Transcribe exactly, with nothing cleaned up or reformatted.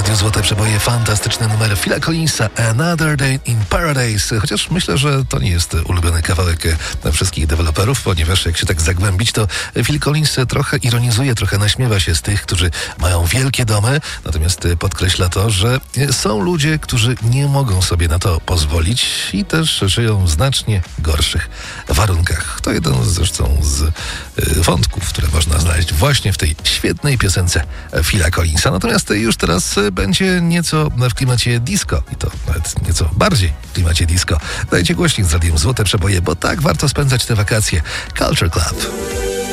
Radiu Złote Przeboje fantastyczny numer Phila Collinsa Another Day in Paradise. Chociaż myślę, że to nie jest ulubiony kawałek wszystkich deweloperów, ponieważ jak się tak zagłębić, to Phil Collins trochę ironizuje, trochę naśmiewa się z tych, którzy mają wielkie domy, natomiast podkreśla to, że są ludzie, którzy nie mogą sobie na to pozwolić i też żyją w znacznie gorszych warunkach. To jeden zresztą z wątków, które można znaleźć właśnie w tej świetnej piosence Phila Collinsa. Natomiast już teraz będzie nieco w klimacie disco i to nawet nieco bardziej w klimacie disco. Dajcie głośnik z Radiem Złote Przeboje, bo tak warto spędzać te wakacje. Culture Club.